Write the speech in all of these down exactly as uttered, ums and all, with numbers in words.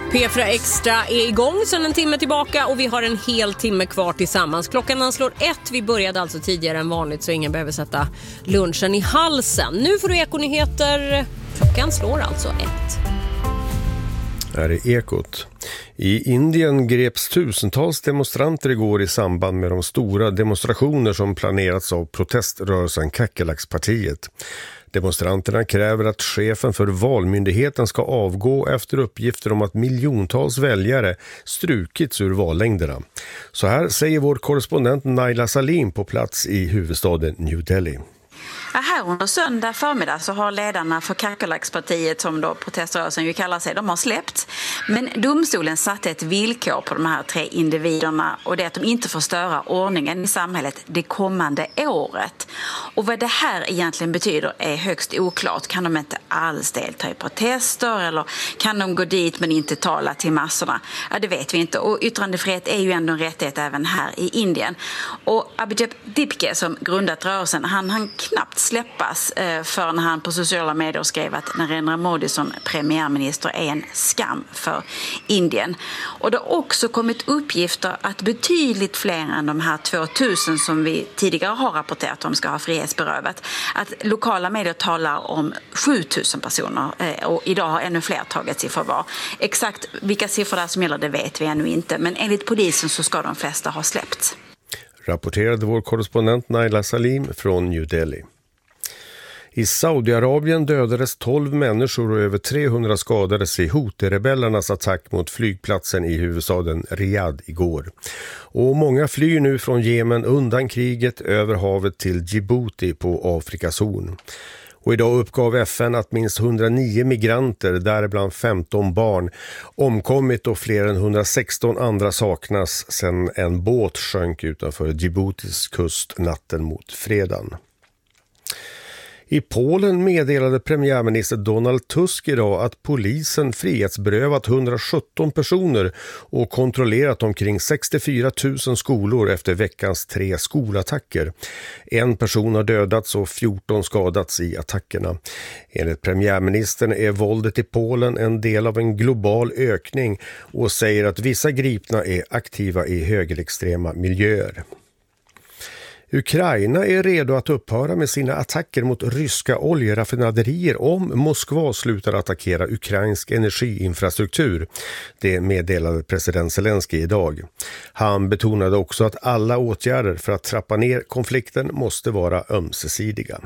P fyra Extra är igång sedan en timme tillbaka och vi har en hel timme kvar tillsammans. Klockan anslår ett, vi började alltså tidigare än vanligt så ingen behöver sätta lunchen i halsen. Nu får du Ekonyheter, klockan slår alltså ett. Här är Ekot. I Indien greps tusentals demonstranter igår i samband med de stora demonstrationer som planerats av proteströrelsen Kakelaks-partiet. Demonstranterna kräver att chefen för valmyndigheten ska avgå efter uppgifter om att miljontals väljare strukits ur vallängderna. Så här säger vår korrespondent Naila Salim på plats i huvudstaden New Delhi. Här under söndag förmiddag så har ledarna för Kakelaks-partiet, som då proteströrelsen ju kallar sig, de har släppt. Men domstolen satte ett villkor på de här tre individerna, och det är att de inte får störa ordningen i samhället det kommande året. Och vad det här egentligen betyder är högst oklart. Kan de inte alls delta i protester, eller kan de gå dit men inte tala till massorna? Ja, det vet vi inte. Och yttrandefrihet är ju ändå en rättighet även här i Indien. Och Abhijit Dipke, som grundat rörelsen, han han knappt släppas för när han på sociala medier skrev att Narendra Modi som premiärminister är en skam för Indien. Och det har också kommit uppgifter att betydligt fler än de här tvåtusen som vi tidigare har rapporterat om ska ha frihetsberövat. Att lokala medier talar om sjutusen personer och idag har ännu fler tagits i förvar. Exakt vilka siffror där som gäller det vet vi ännu inte, men enligt polisen så ska de flesta ha släppts. Rapporterade vår korrespondent Naila Salim från New Delhi. I Saudiarabien dödades tolv människor och över trehundra skadades i Houthi-rebellernas attack mot flygplatsen i huvudstaden Riyadh igår. Och många flyr nu från Jemen undan kriget över havet till Djibouti på Afrikas horn. Och idag uppgav F N att minst hundranio migranter, däribland femton barn, omkommit och fler än hundrasexton andra saknas sedan en båt sjönk utanför Djiboutis kust natten mot fredagen. I Polen meddelade premiärminister Donald Tusk idag att polisen frihetsberövat hundrasjutton personer och kontrollerat omkring sextiofyra tusen skolor efter veckans tre skolattacker. En person har dödats och fjorton skadats i attackerna. Enligt premiärministern är våldet i Polen en del av en global ökning och säger att vissa gripna är aktiva i högerextrema miljöer. Ukraina är redo att upphöra med sina attacker mot ryska oljeraffinaderier om Moskva slutar attackera ukrainsk energiinfrastruktur. Det meddelade president Zelensky idag. Han betonade också att alla åtgärder för att trappa ner konflikten måste vara ömsesidiga.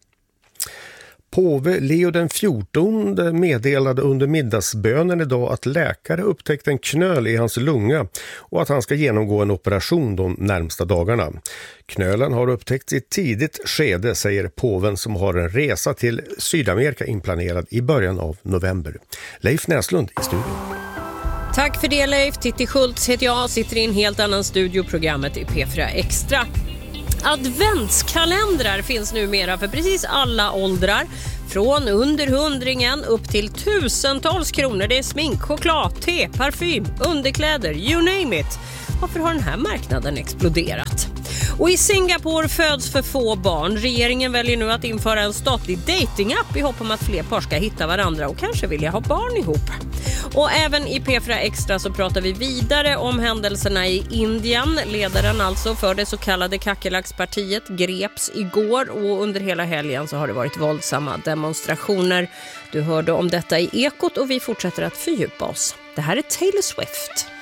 Påve Leo den fjortonde meddelade under middagsbönen idag att läkare upptäckt en knöl i hans lunga och att han ska genomgå en operation de närmsta dagarna. Knölen har upptäckts i ett tidigt skede, säger påven som har en resa till Sydamerika inplanerad i början av november. Leif Näslund i studion. Tack för det Leif. Titti Schultz heter jag, sitter i en helt annan studio. Programmet i P fyra Extra. Adventskalendrar finns numera för precis alla åldrar. Från under hundringen upp till tusentals kronor. Det är smink, choklad, te, parfym, underkläder, you name it. Varför har den här marknaden exploderat? Och i Singapore föds för få barn. Regeringen väljer nu att införa en statlig datingapp i hopp om att fler par ska hitta varandra och kanske vilja ha barn ihop. Och även i P fyra Extra så pratar vi vidare om händelserna i Indien. Ledaren alltså för det så kallade Kakelaks-partiet greps igår och under hela helgen så har det varit våldsamma demonstrationer. Du hörde om detta i Ekot och vi fortsätter att fördjupa oss. Det här är Taylor Swift.